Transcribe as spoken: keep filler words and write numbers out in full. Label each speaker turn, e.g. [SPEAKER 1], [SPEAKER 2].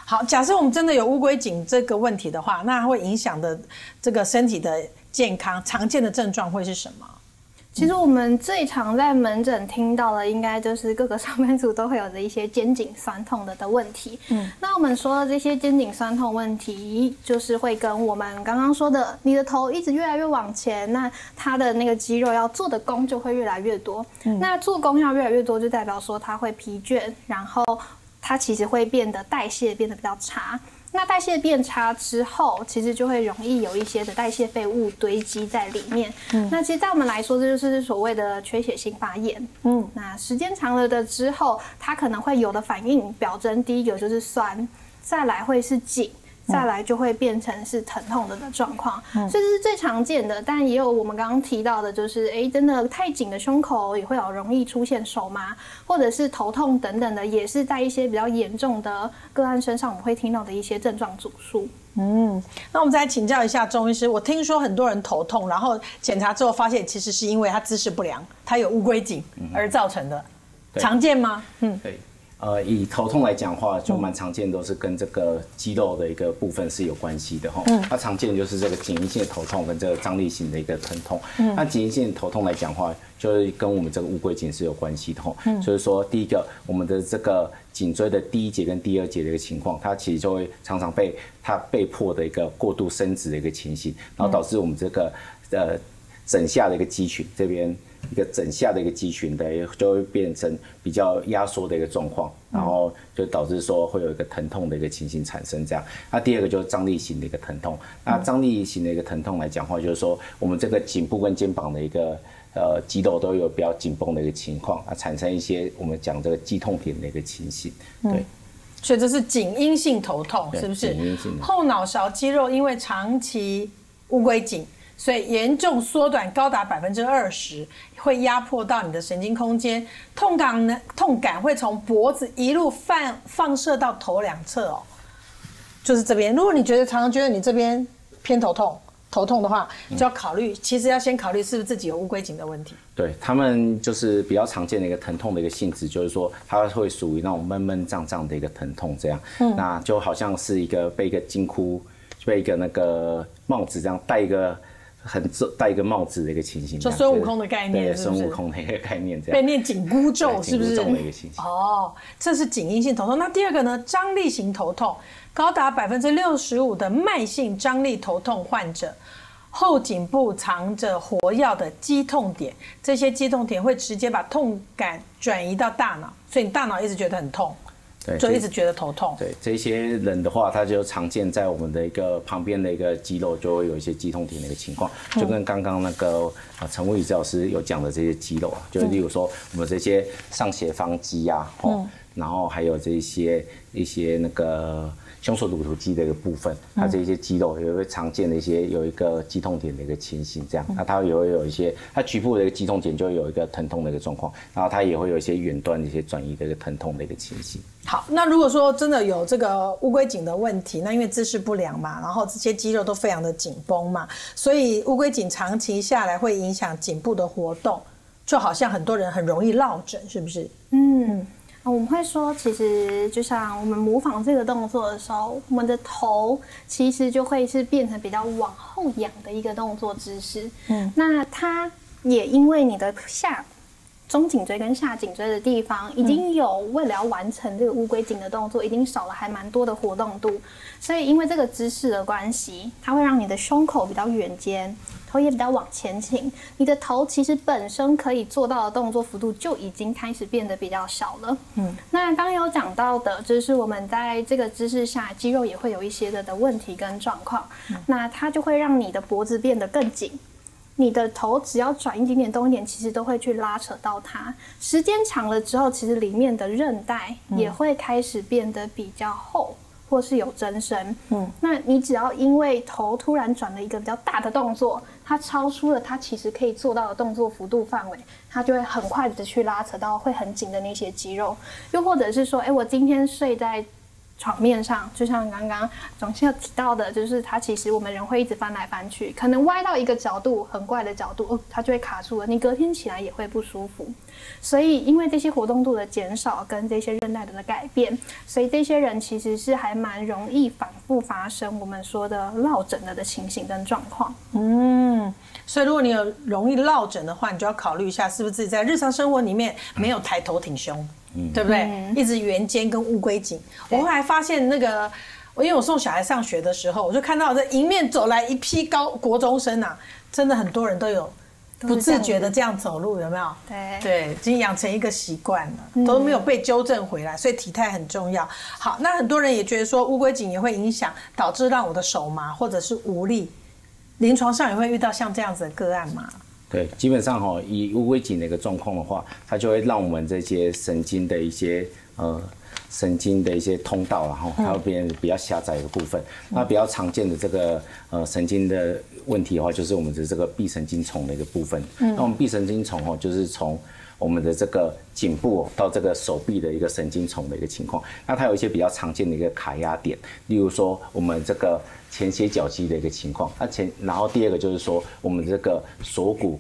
[SPEAKER 1] 好，假设我们真的有乌龟颈这个问题的话，那会影响的这个身体的健康，常见的症状会是什么？
[SPEAKER 2] 其实我们最常在门诊听到的，应该就是各个上班族都会有的一些肩颈酸痛的的问题。嗯，那我们说的这些肩颈酸痛问题，就是会跟我们刚刚说的，你的头一直越来越往前，那它的那个肌肉要做的功就会越来越多。嗯，那做功要越来越多，就代表说它会疲倦，然后它其实会变得代谢变得比较差。那代谢变差之后，其实就会容易有一些的代谢废物堆积在里面。嗯，那其实在我们来说，这就是所谓的缺血性发炎。嗯，那时间长了的之后，它可能会有的反应表征，第一个就是酸，再来会是紧。再来就会变成是疼痛的的状况，嗯，所以这是最常见的。但也有我们刚刚提到的，就是哎，真的太紧的胸口也会有容易出现手麻，或者是头痛等等的，也是在一些比较严重的个案身上，我们会听到的一些症状主诉。
[SPEAKER 1] 嗯，那我们再来请教一下钟医师，我听说很多人头痛，然后检查之后发现其实是因为他姿势不良，他有乌龟颈而造成的，嗯，常见吗？嗯，
[SPEAKER 3] 对。呃，以头痛来讲的话，就蛮常见，都是跟这个肌肉的一个部分是有关系的哈。嗯，它常见的就是这个紧因性的头痛跟这个张力型的一个疼痛。嗯，那紧因性的头痛来讲的话，就是跟我们这个乌龟颈是有关系的哈。嗯，所以说第一个，我们的这个颈椎的第一节跟第二节的一个情况，它其实就会常常被它被迫的一个过度伸直的一个情形，然后导致我们这个呃枕下的一个肌群这边。一个枕下的一个肌群的就会变成比较压缩的一个状况，然后就导致说会有一个疼痛的一个情形产生这样。那第二个就是张力型的一个疼痛，那张力型的一个疼痛来讲话，就是说我们这个颈部跟肩膀的一个呃肌肉都有比较紧绷的一个情况，啊，产生一些我们讲这个肌痛点的一个情形，对。嗯，
[SPEAKER 1] 所以这是颈因性头痛，是不是？
[SPEAKER 3] 颈因性的
[SPEAKER 1] 后脑勺肌肉因为长期乌龟颈。所以严重缩短高达百分之二十，会压迫到你的神经空间，痛感呢，痛感会从脖子一路放放射到头两侧哦，就是这边。如果你觉得常常觉得你这边偏头痛，头痛的话，就要考虑，嗯，其实要先考虑是不是自己有乌龟颈的问题。
[SPEAKER 3] 对，他们就是比较常见的一个疼痛的一个性质，就是说它会属于那种闷闷胀胀的一个疼痛，这样，嗯，那就好像是一个被一个金箍，被一个那个帽子这样戴一个。很戴一个帽子的一个情形，
[SPEAKER 1] 就孙悟空的概念，
[SPEAKER 3] 对，孙悟空的一个概念，这
[SPEAKER 1] 样被念紧箍咒，是不是？
[SPEAKER 3] 紧箍咒的一个情形。
[SPEAKER 1] 哦，这是颈因性头痛。那第二个呢？张力型头痛，高达百分之六十五的慢性张力头痛患者，后颈部藏着活跃的肌痛点，这些肌痛点会直接把痛感转移到大脑，所以你大脑一直觉得很痛。对，就一直觉得头痛。
[SPEAKER 3] 对，这些人的话，他就常见在我们的一个旁边的一个肌肉就会有一些肌痛点的一个情况，嗯，就跟刚刚那个啊陈物理治疗师有讲的这些肌肉啊，就例如说我们这些上斜方肌啊，嗯，然后还有这些一些那个胸锁乳突肌的一个部分，它这些肌肉也会常见的一些有一个肌痛点的一个情形，这样，那它也会有一些它局部的一个肌痛点就会有一个疼痛的一个状况，然后它也会有一些远端的一些转移的一个疼痛的一个情形。
[SPEAKER 1] 好，那如果说真的有这个乌龟颈的问题，那因为姿势不良嘛，然后这些肌肉都非常的紧绷嘛，所以乌龟颈长期下来会影响颈部的活动，就好像很多人很容易落枕，是不是？
[SPEAKER 2] 嗯，我们会说，其实就像我们模仿这个动作的时候，我们的头其实就会是变成比较往后仰的一个动作姿势。嗯，那它也因为你的下中颈椎跟下颈椎的地方已经有为了要完成这个乌龟颈的动作，已经少了还蛮多的活动度，所以因为这个姿势的关系，它会让你的胸口比较远肩，头也比较往前倾，你的头其实本身可以做到的动作幅度就已经开始变得比较小了。嗯，那刚有讲到的就是我们在这个姿势下，肌肉也会有一些的的问题跟状况，嗯，那它就会让你的脖子变得更紧。你的头只要转一点点动一点，其实都会去拉扯到它。时间长了之后，其实里面的韧带也会开始变得比较厚，或是有增生。嗯，那你只要因为头突然转了一个比较大的动作，它超出了它其实可以做到的动作幅度范围，它就会很快的去拉扯到会很紧的那些肌肉。又或者是说，哎，我今天睡在床面上，就像刚刚总先有提到的，就是它其实我们人会一直翻来翻去，可能歪到一个角度很怪的角度，哦，它就会卡住了，你隔天起来也会不舒服。所以因为这些活动度的减少跟这些韧带的改变，所以这些人其实是还蛮容易反复发生我们说的落枕的的情形跟状况。
[SPEAKER 1] 嗯，所以如果你有容易落枕的话，你就要考虑一下是不是自己在日常生活里面没有抬头挺胸。嗯、对不对？嗯、一直圆肩跟乌龟颈。我后来发现那个，因为我送小孩上学的时候，我就看到这迎面走来一批高国中生啊，真的很多人都有不自觉的这样走路，有没有？
[SPEAKER 2] 对
[SPEAKER 1] 对，已经养成一个习惯了，嗯、都没有被纠正回来，所以体态很重要。好，那很多人也觉得说乌龟颈也会影响，导致让我的手麻或者是无力。临床上也会遇到像这样子的个案吗？
[SPEAKER 3] 对，基本上哈、哦，以乌龟颈的一个状况的话，它就会让我们这些神经的一些呃神经的一些通道，然后它会变比较狭窄的部分。嗯、那比较常见的这个呃神经的问题的话，就是我们的这个臂神经丛的一个部分。嗯、那我们臂神经丛哦，就是从我们的这个颈部到这个手臂的一个神经丛的一个情况。那它有一些比较常见的一个卡压点，例如说我们这个前斜角肌的一个情况。那前，然后第二个就是说我们这个锁骨